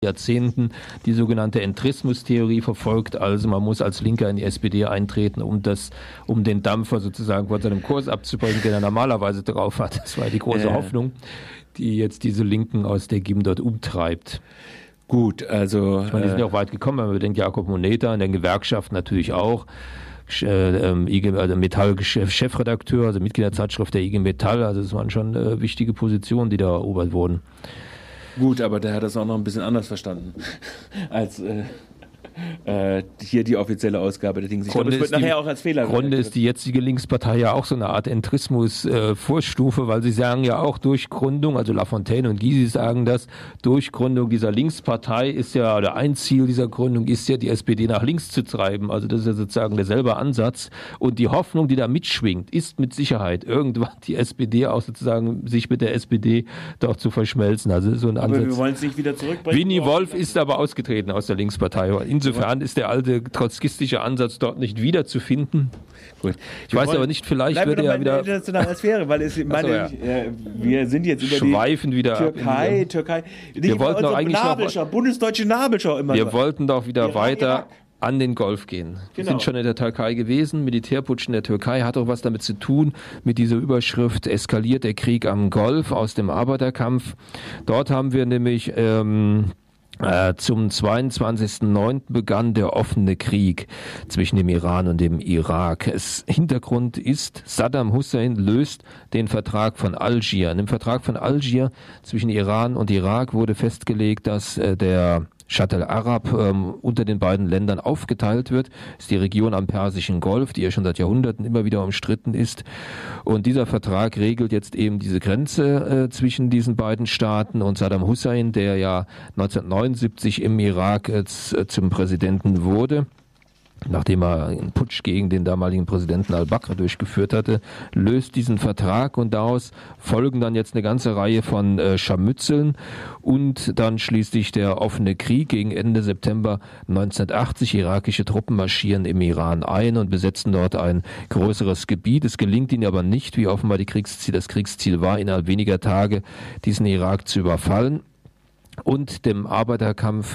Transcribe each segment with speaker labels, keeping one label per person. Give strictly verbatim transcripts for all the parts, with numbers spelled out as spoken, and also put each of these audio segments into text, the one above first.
Speaker 1: Jahrzehnten die sogenannte Entrismus-Theorie verfolgt, also man muss als Linker in die S P D eintreten, um das, um den Dampfer sozusagen von seinem Kurs abzubringen, den er normalerweise drauf hat. Das war die große äh. Hoffnung, die jetzt diese Linken aus der G I M dort umtreibt.
Speaker 2: Gut, also...
Speaker 1: Ich meine, die sind ja auch weit gekommen, wenn man bedenkt, Jakob Moneta, in den Gewerkschaften natürlich auch, also Metall-Chefredakteur, also Mitglied der Zeitschrift der I G Metall, also es waren schon äh, wichtige Positionen, die da erobert wurden.
Speaker 2: Gut, aber der hat das auch noch ein bisschen anders verstanden als äh, äh, hier die offizielle Ausgabe der Dinge. Ich glaube, es wird nachher auch als Fehler.
Speaker 1: Im Grunde ist die jetzige Linkspartei ja auch so eine Art Entrismus-Vorstufe, äh, weil sie sagen ja auch, durch Gründung, also Lafontaine und Gysi sagen das, durch Gründung dieser Linkspartei ist ja, oder ein Ziel dieser Gründung ist ja, die S P D nach links zu treiben. Also das ist ja sozusagen derselbe Ansatz. Und die Hoffnung, die da mitschwingt, ist mit Sicherheit irgendwann die S P D auch sozusagen, sich mit der S P D doch zu verschmelzen. Also so ein
Speaker 2: aber
Speaker 1: Ansatz.
Speaker 2: Wir wollen es nicht wieder zurückbringen.
Speaker 1: Winnie Wolf ist aber ausgetreten aus der Linkspartei. Insofern ist der alte trotzkistische Ansatz dort nicht wiederzufinden. Gut. Ich wir weiß wollen, aber nicht, vielleicht wird er wieder...
Speaker 2: internationale Sphäre, weil es, meine, so, ja. äh, wir sind jetzt über
Speaker 1: Schweifen
Speaker 2: die
Speaker 1: wieder
Speaker 2: Türkei, Türkei.
Speaker 1: Wir wollten doch eigentlich
Speaker 2: Nabelschau, noch... Bundesdeutsche Nabelschau immer.
Speaker 1: Wir
Speaker 2: so.
Speaker 1: wollten doch wieder Iran, weiter... Irak. An den Golf gehen. Wir
Speaker 2: genau.
Speaker 1: sind schon in der Türkei gewesen. Militärputsch in der Türkei hat auch was damit zu tun, mit dieser Überschrift eskaliert der Krieg am Golf aus dem Arbeiterkampf. Dort haben wir nämlich... Ähm, Äh, zum zweiundzwanzigsten neunten begann der offene Krieg zwischen dem Iran und dem Irak. Es, Hintergrund ist, Saddam Hussein löst den Vertrag von Algier. In dem Vertrag von Algier zwischen Iran und Irak wurde festgelegt, dass äh, der Shatt al-Arab ähm, unter den beiden Ländern aufgeteilt wird. Das ist die Region am Persischen Golf, die ja schon seit Jahrhunderten immer wieder umstritten ist. Und dieser Vertrag regelt jetzt eben diese Grenze äh, zwischen diesen beiden Staaten. Und Saddam Hussein, der ja neunzehnhundertneunundsiebzig im Irak äh, zum Präsidenten wurde, nachdem er einen Putsch gegen den damaligen Präsidenten al-Bakr durchgeführt hatte, löst diesen Vertrag und daraus folgen dann jetzt eine ganze Reihe von äh, Scharmützeln und dann schließlich der offene Krieg gegen Ende September neunzehnhundertachtzig. Irakische Truppen marschieren im Iran ein und besetzen dort ein größeres Gebiet. Es gelingt ihnen aber nicht, wie offenbar die Kriegsziel, das Kriegsziel war, innerhalb weniger Tage diesen Irak zu überfallen und dem Arbeiterkampf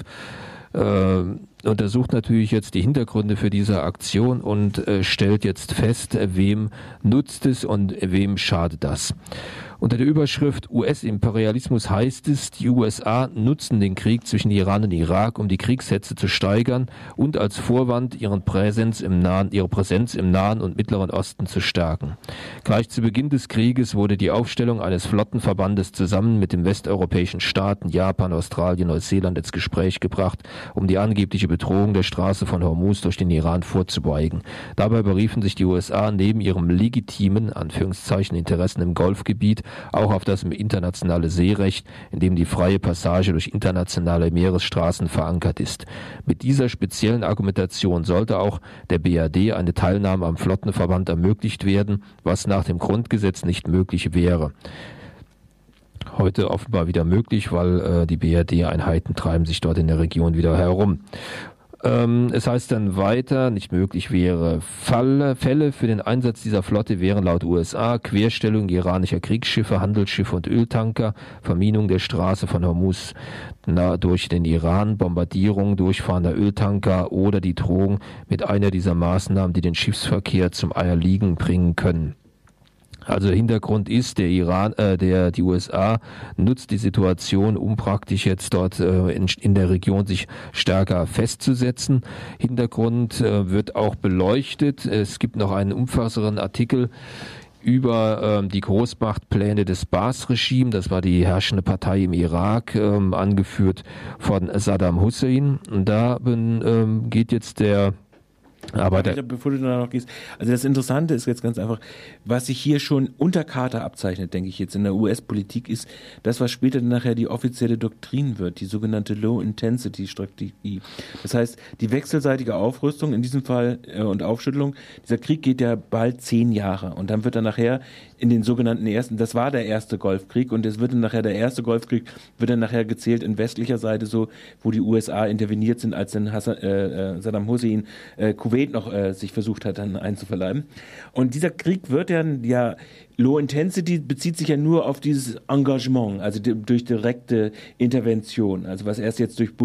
Speaker 1: äh, untersucht natürlich jetzt die Hintergründe für diese Aktion und äh, stellt jetzt fest, wem nutzt es und wem schadet das. Unter der Überschrift U S-Imperialismus heißt es, die U S A nutzen den Krieg zwischen Iran und Irak, um die Kriegshetze zu steigern und als Vorwand ihren Präsenz im Nahen, ihre Präsenz im Nahen und Mittleren Osten zu stärken. Gleich zu Beginn des Krieges wurde die Aufstellung eines Flottenverbandes zusammen mit den westeuropäischen Staaten, Japan, Australien, Neuseeland ins Gespräch gebracht, um die angebliche Bedrohung der Straße von Hormuz durch den Iran vorzubeugen. Dabei beriefen sich die U S A neben ihrem legitimen, Anführungszeichen, Interessen im Golfgebiet auch auf das internationale Seerecht, in dem die freie Passage durch internationale Meeresstraßen verankert ist. Mit dieser speziellen Argumentation sollte auch der B R D eine Teilnahme am Flottenverband ermöglicht werden, was nach dem Grundgesetz nicht möglich wäre. Heute offenbar wieder möglich, weil äh, die B R D-Einheiten treiben sich dort in der Region wieder herum. Ähm, es heißt dann weiter, nicht möglich wäre, Falle, Fälle für den Einsatz dieser Flotte wären laut U S A Querstellung iranischer Kriegsschiffe, Handelsschiffe und Öltanker, Verminung der Straße von Hormuz na, durch den Iran, Bombardierung durchfahrender Öltanker oder die Drohung mit einer dieser Maßnahmen, die den Schiffsverkehr zum Eierliegen bringen können. Also Hintergrund ist, der Iran, äh, der die U S A nutzt die Situation, um praktisch jetzt dort äh, in, in der Region sich stärker festzusetzen. Hintergrund äh, wird auch beleuchtet. Es gibt noch einen umfassenderen Artikel über ähm, die Großmachtpläne des Baas-Regimes, das war die herrschende Partei im Irak, ähm, angeführt von Saddam Hussein. Und da ähm, geht jetzt der Aber
Speaker 2: der, bevor du da noch gehst, also das Interessante ist jetzt ganz einfach, was sich hier schon unter Carter abzeichnet, denke ich jetzt in der U S-Politik, ist das, was später dann nachher die offizielle Doktrin wird, die sogenannte Low-Intensity-Strategie. Das heißt, die wechselseitige Aufrüstung in diesem Fall äh, und Aufschüttelung, dieser Krieg geht ja bald zehn Jahre und dann wird dann nachher in den sogenannten ersten, das war der erste Golfkrieg und es wird dann nachher der erste Golfkrieg, wird dann nachher gezählt in westlicher Seite so, wo die U S A interveniert sind, als dann Hassan, äh, Saddam Hussein äh, Kuwait Kuwait noch äh, sich versucht hat, dann einzuverleiben. Und dieser Krieg wird dann ja, Low Intensity bezieht sich ja nur auf dieses Engagement, also die, durch direkte Intervention, also was erst jetzt durch